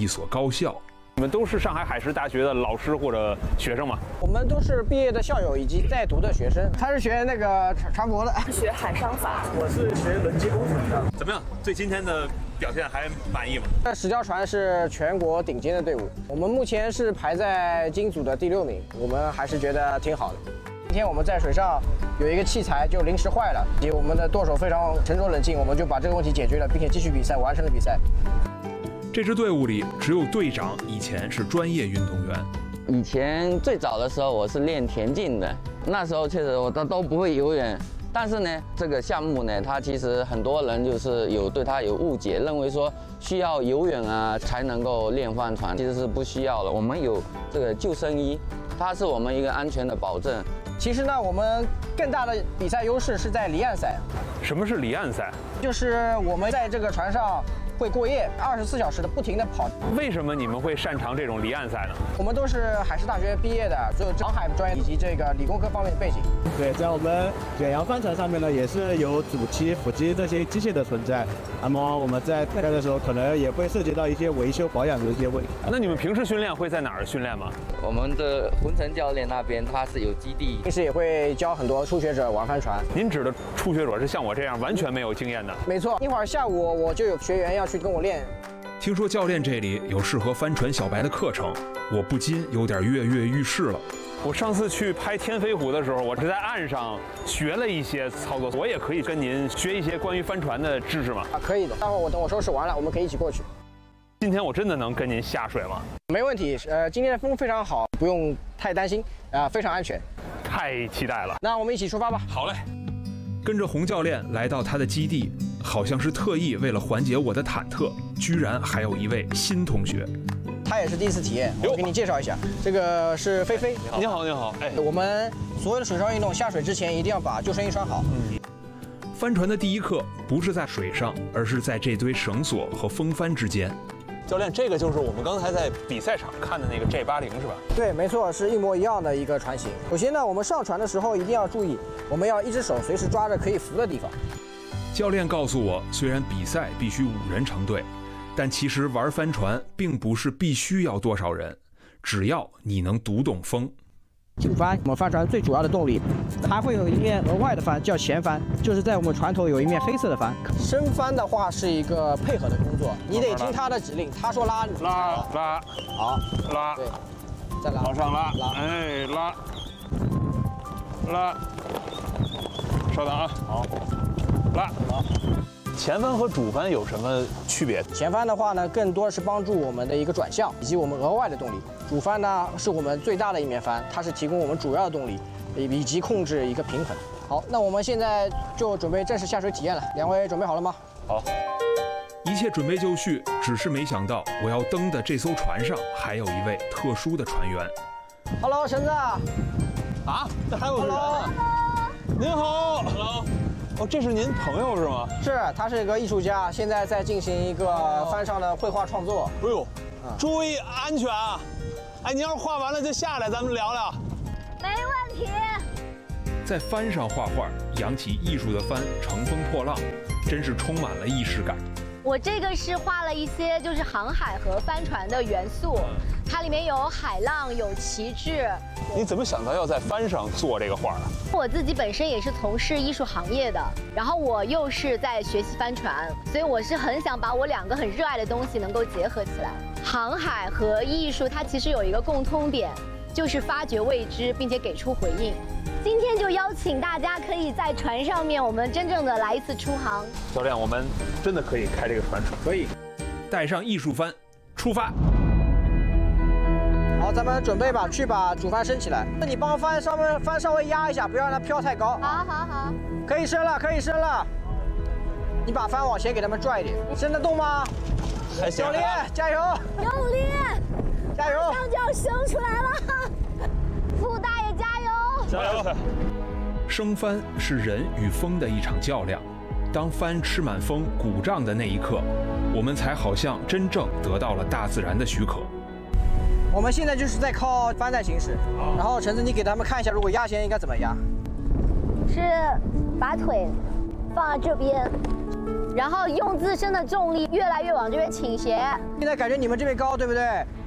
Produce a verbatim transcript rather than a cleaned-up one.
一所高校。 你们都是上海海事大学的老师或者学生吗？ 我们都是毕业的校友以及在读的学生。他是学那个船船舶的， 学海商法。 我是学轮机工程的。 怎么样？对今天的表现还满意吗？ 这十条船是全国顶尖的队伍，我们目前是排在金组的第六名，我们还是觉得挺好的。今天我们在水上有一个器材就临时坏了，我们的舵手非常沉着冷静，我们就把这个问题解决了，并且继续比赛，完成了比赛。 这支队伍里只有队长以前是专业运动员。 以前最早的时候我是练田径的，那时候确实我都都不会游泳。但是呢，这个项目呢，它其实很多人就是有对它有误解，认为说需要游泳啊才能够练帆船，其实是不需要的。我们有这个救生衣，它是我们一个安全的保证。 其实呢，我们更大的比赛优势是在离岸赛。 什么是离岸赛？ 就是我们在这个船上会过夜，二十四小时的不停的跑。 为什么你们会擅长这种离岸赛呢？ 我们都是海事大学毕业的，就有航海专业以及这个理工科方面的背景。 对，在我们远洋帆船上面呢，也是有主机、辅机这些机械的存在。那么我们在开的时候，可能也会涉及到一些维修保养的一些问题。 那你们平时训练会在哪儿训练吗？ 我们的浑成教练那边他是有基地， 平时也会教很多初学者玩帆船。 您指的初学者是像我这样完全没有经验的？ 没错，一会儿下午我就有学员要去跟我练。 听说教练这里有适合帆船小白的课程，我不禁有点跃跃欲试了。 我上次去拍天飞湖的时候，我是在岸上学了一些操作，我也可以跟您学一些关于帆船的知识吗？ 啊，可以的。待会儿我等我收拾完了，我们可以一起过去。 今天我真的能跟您下水吗？ 没问题，呃，今天的风非常好，不用太担心，啊、呃，非常安全。 太期待了， 那我们一起出发吧。 好嘞。 跟着洪教练来到他的基地，好像是特意为了缓解我的忐忑，居然还有一位新同学。 他也是第一次体验，我给你介绍一下，这个是菲菲。 你好，你好。哎， 我们所有的水上运动下水之前一定要把救生衣穿好。 嗯。 帆船的第一课不是在水上，而是在这堆绳索和风帆之间。 教练，这个就是我们刚才在比赛场看的那个 J 八十 是吧？ 对，没错，是一模一样的一个船型。首先呢，我们上船的时候一定要注意，我们要一只手随时抓着可以扶的地方。 教练告诉我，虽然比赛必须五人成队，但其实玩帆船并不是必须要多少人，只要你能读懂风。 主帆，我们帆船最主要的动力，还会有一面额外的帆叫前帆，就是在我们船头有一面黑色的帆。升帆的话是一个配合的工作，你得听他的指令，他说拉， 拉拉， 好， 拉， 对，再拉， 往上拉， 拉， 哎，拉，拉，稍等啊，好，拉，好。前帆和主帆有什么区别？ 前帆的话呢，更多的是帮助我们的一个转向以及我们额外的动力。主帆呢是我们最大的一面帆，它是提供我们主要的动力，以及控制一个平衡。好，那我们现在就准备正式下水体验了。两位准备好了吗？ 好， 一切准备就绪，只是没想到我要登的这艘船上还有一位特殊的船员。 Hello， 橙子。 啊，这还有人啊！您好 ，Hello。哦，这是您朋友是吗？ 是，他是一个艺术家，现在在进行一个帆上的绘画创作。 哎呦，注意安全啊！哎，您要是画完了就下来，咱们聊聊。 没问题。 在帆上画画，扬起艺术的帆乘风破浪，真是充满了仪式感。 我这个是画了一些就是航海和帆船的元素，它里面有海浪，有旗帜。 你怎么想到要在帆上做这个画啊？ 我自己本身也是从事艺术行业的，然后我又是在学习帆船，所以我是很想把我两个很热爱的东西能够结合起来。航海和艺术它其实有一个共通点，就是发掘未知，并且给出回应。今天就邀请大家可以在船上面，我们真正的来一次出航。 教练，我们真的可以开这个船出？ 可以。 带上艺术帆，出发。 好，咱们准备吧，去把主帆升起来。那你帮帆稍微帆稍微压一下，不要让它飘太高。 好，好，好。 可以升了，可以升了。你把帆往前给他们拽一点，升得动吗？ 还行。 教练，加油！ 用力！ 加油！ 马上就要升出来了。傅大爷加油！ 加油！ 升帆是人与风的一场较量。当帆吃满风鼓胀的那一刻，我们才好像真正得到了大自然的许可。 我们现在就是在靠帆在行驶，然后橙子，你给他们看一下，如果压弦应该怎么压？ 是把腿放在这边， 然后用自身的重力越来越往这边倾斜。 现在感觉你们这边高，对不对？